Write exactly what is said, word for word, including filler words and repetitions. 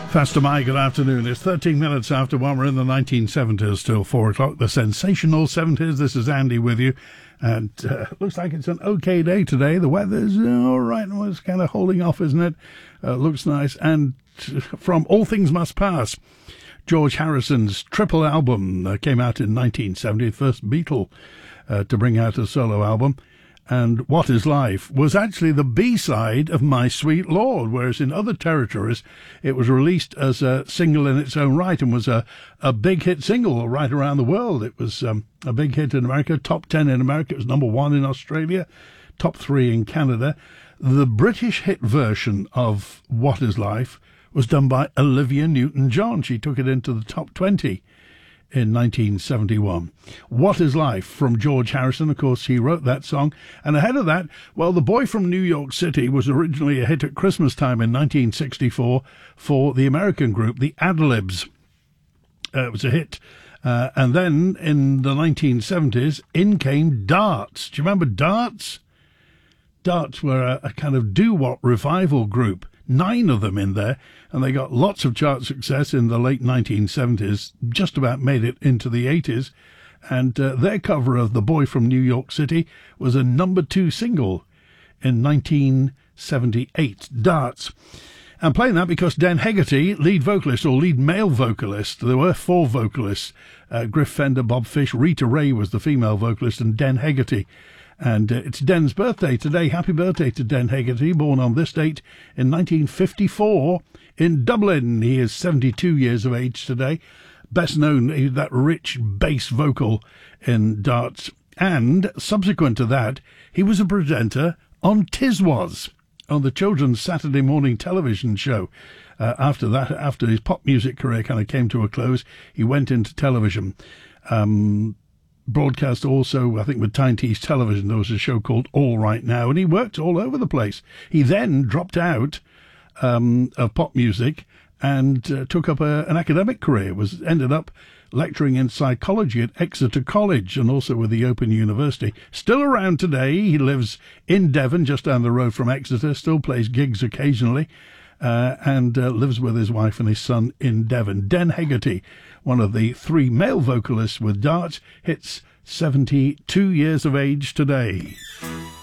Faster Mike, good afternoon. It's thirteen minutes after one. We're in the nineteen seventies till four o'clock. The sensational seventies. This is Andy with you. And uh, looks like it's an okay day today. The weather's uh, all right. It's kind of holding off, isn't it? Uh, looks nice. And from All Things Must Pass, George Harrison's triple album uh, came out in nineteen seventy, the first Beatle uh, to bring out a solo album. And What Is Life was actually the B-side of My Sweet Lord, whereas in other territories it was released as a single in its own right and was a, a big hit single right around the world. It was um, a big hit in America, top ten in America. It was number one in Australia, top three in Canada. The British hit version of What Is Life was done by Olivia Newton-John. She took it into the top twenty in nineteen seventy-one. What Is Life from George Harrison. Of course, he wrote that song. And ahead of that, well, The Boy from New York City was originally a hit at Christmas time in nineteen sixty-four for the American group, the Ad-Libs. Uh, it was a hit. Uh, and then in the nineteen seventies, in came Darts. Do you remember Darts? Darts were a, a kind of doo-wop revival group. Nine of them in there, and they got lots of chart success in the late nineteen seventies, just about made it into the eighties, and uh, their cover of The Boy from New York City was a number two single in nineteen seventy-eight, Darts. I'm playing that because Dan Hegarty, lead vocalist or lead male vocalist, there were four vocalists, uh, Griff Fender, Bob Fish, Rita Ray was the female vocalist, and Dan Hegarty. And uh, it's Den's birthday today. Happy birthday to Den Hegarty, born on this date in nineteen fifty-four in Dublin. He is seventy-two years of age today. Best known, that rich bass vocal in Darts. And subsequent to that, he was a presenter on Tiswas, on the children's Saturday morning television show. Uh, after that, after his pop music career kind of came to a close, he went into television. Um... Broadcast also, I think, with Tyne Tees Television. There was a show called All Right Now, and he worked all over the place. He then dropped out um, of pop music and uh, took up a, an academic career, was ended up lecturing in psychology at Exeter College and also with the Open University. Still around today. He lives in Devon, just down the road from Exeter, still plays gigs occasionally, uh, and uh, lives with his wife and his son in Devon. Den Hegarty, one of the three male vocalists with Darts, hits seventy-two years of age today.